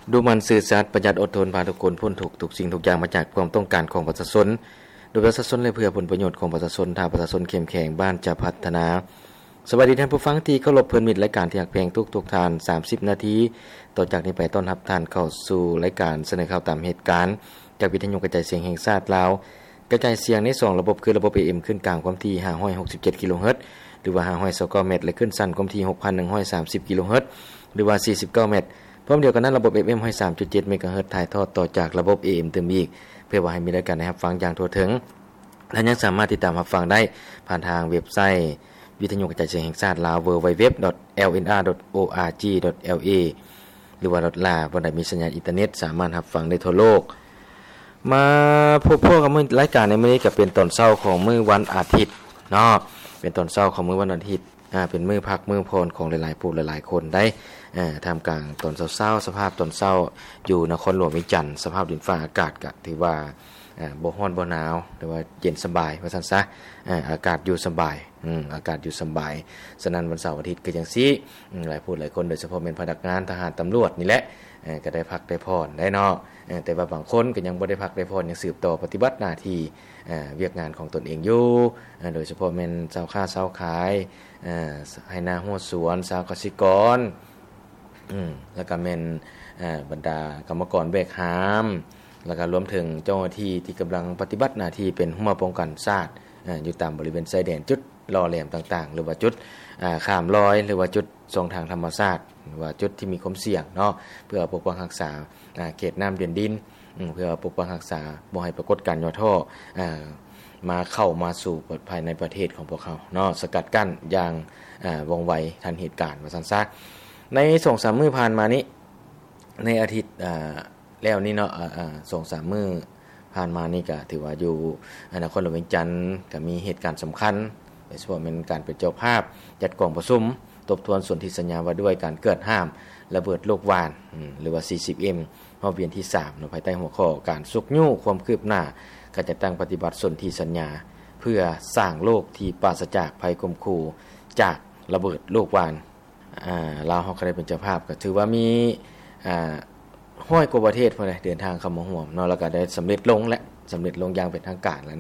ดูมันซื่อสัตย์ประหยัดอดทนพาทุกคนพ้นทุกข์ทุกสิ่งทุกอย่างมาจากความต้องการของประชาชนโดยประชาชนและเพื่อผลประโยชน์ของประชาชนถ้าประชาชนเข้มแข็งบ้านจะพัฒนาสวัสดีท่านผู้ฟังที่เคารพเพิ่นมิตรรายการที่ฮักแพงทุกท่าน30นาทีต่อจากนี้ไปต้อนรับท่านเข้าสู่รายการเสนอข่าวตามเหตุการณ์จากวิทยุกระจายเสียงแห่งชาติลาวกระจายเสียงใน2ระบบคือระบบ AM ขึ้นกลางความถี่567กิโลเฮิรตซ์หรือว่า529เมตรและขึ้นสั้นความถี่ 6,130 กิโลเฮิรตซ์หรือว่า49เมตรพร้อมเดียวกันนั้นระบบ FM 3.7 เมกะเฮิรตซ์ถ่ายทอดต่อจากระบบ AM เติมอีกเพื่อว่าให้มีรายการให้รับฟังอย่างทั่วถึงและยังสามารถติดตามรับฟังได้ผ่านทางเว็บไซต์วิทยุกระจายเสียงแห่งชาติลาว www.lnr.org.la หรือว่าลาบ่ได้มีสัญญาณอินเทอร์เน็ตสามารถรับฟังได้ทั่วโลกมาพบกับมื้อรายการในมื้อนี้ก็เป็นตอนเช้าของมื้อวันอาทิตย์เนาะเป็นตอนเช้าของมื้อวันอาทิตย์เป็นมื้อพักมื้อพรของหลายๆผู้หลายๆคนได้ท่ามกลางตอนเช้าๆสภาพตอนเช้าอยู่นครหลวงวิจันทร์สภาพดินฟ้าอากาศก็ถือว่าบ่ร้อนบ่หนาวแต่ว่าเย็นสบายว่าซั่นซะอากาศอยู่สบายอากาศอยู่สบายฉะนั้นวันเสาร์อาทิตย์ก็จังซี่หลายผู้หลายคนโดยเฉพาะเป็นพนักงานทหารตำรวจนี่แหละก็ได้พักได้พรได้เนาะแต่ว่าบางคนก็ยังบ่ได้พักได้พรยังสืบต่อปฏิบัติหน้าที่เวียกงานของตนเองอยู่โดยเฉพาะแม่นชาวค้าชาวขายให้นาหัวสวนชาวเกษตรกรแล้วก็แม่นบรรดากรรมกรแบกหามแล้วก็รวมถึงเจ้าหน้าที่ที่กำลังปฏิบัติหน้าที่เป็นผู้ป้องกันชาติอยู่ตามบริเวณชายแดนจุดล่อแหลมต่างๆหรือว่าจุดข้ามลอยหรือว่าจุดช่องทางธรรมชาติหรือว่าจุดที่มีความเสี่ยงเนาะเพื่อปกป้องรักษาเขตน้ำเดือนดินเพื่อปกป้องรักษาบ่ให้ปรากฏการณ์ย่อท่อมาเข้ามาสู่ภายในประเทศของพวกเขาเนาะสกัดกั้นอย่างว่องไวทันเหตุการณ์ว่าซั่นซะใน 2-3 มื้อผ่านมานี้ในอาทิตย์แล้วนี่เนาะ2-3 มื้อผ่านมานี่ก็ถือว่าอยู่นครหลวงเวียงจันทน์ก็มีเหตุการณ์สำคัญโดยเฉพาะเป็นการเป็นเจ้าภาพจัดกองประชุมทบทวนสนธิสัญญาว่าด้วยการเกิดห้ามระเบิดโลกวานหรือว่า 40M รอบเวียนที่3ในภายใต้หัวข้อการสุกยู่ความคืบหน้าการจัดตั้งปฏิบัติสนธิสัญญาเพื่อสร้างโลกที่ปราศจากภัยข่มขู่จากระเบิดโลกวานลาวเฮาก็ได้เป็นเจ้าภาพก็ถือว่ามี100 กว่าประเทศพุ่นน่ะเดินทางเข้ามาร่วมเนาะแล้วก็ได้สำเร็จลงอย่างเป็นทางการแล้ว